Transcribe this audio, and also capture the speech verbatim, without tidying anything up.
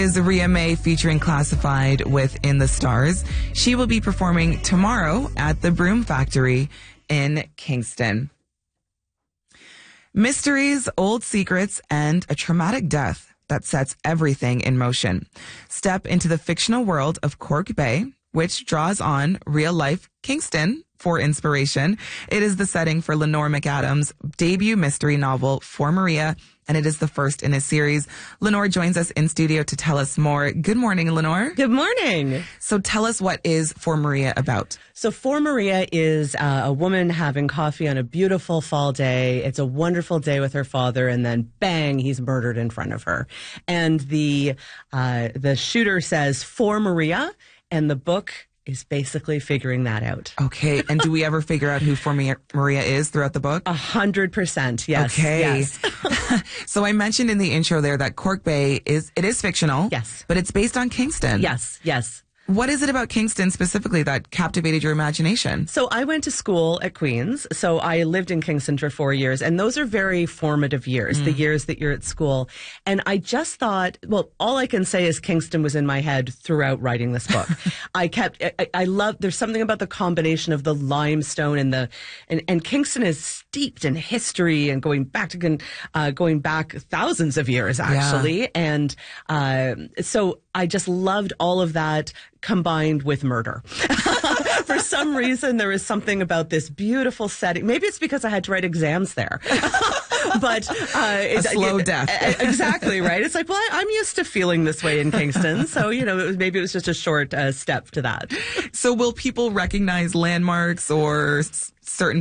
Is Rhea May featuring Classified with In the Stars. She will be performing tomorrow at the Broom Factory in Kingston. Mysteries, old secrets, and a traumatic death that sets everything in motion. Step into the fictional world of Cork Bay, which draws on real-life Kingston for inspiration. It is the setting for Lenore McAdams' debut mystery novel, For Maria, and it is the first in a series. Lenore joins us in studio to tell us more. Good morning, Lenore. Good morning. So tell us, what is For Maria about? So For Maria is uh, a woman having coffee on a beautiful fall day. It's a wonderful day with her father, and then bang, he's murdered in front of her. And the uh, the shooter says, For Maria, and the book is basically figuring that out. Okay. And do we ever figure out who For Maria is throughout the book? A hundred percent. Yes. Okay. Yes. So I mentioned in the intro there that Cork Bay is, it is fictional. Yes. But it's based on Kingston. Yes. Yes. What is it about Kingston specifically that captivated your imagination? So I went to school at Queen's. So I lived in Kingston for four years. And those are very formative years, mm. the years that you're at school. And I just thought, well, all I can say is Kingston was in my head throughout writing this book. I kept, I, I love, there's something about the combination of the limestone and the, and, and Kingston is steeped in history and going back to, uh, going back thousands of years, actually. Yeah. And uh, so I just loved all of that combined with murder. For some reason, there is something about this beautiful setting. Maybe it's because I had to write exams there. But uh, a slow it, death. Exactly, right? It's like, well, I, I'm used to feeling this way in Kingston. So, you know, it was, maybe it was just a short uh, step to that. So will people recognize landmarks or s- certain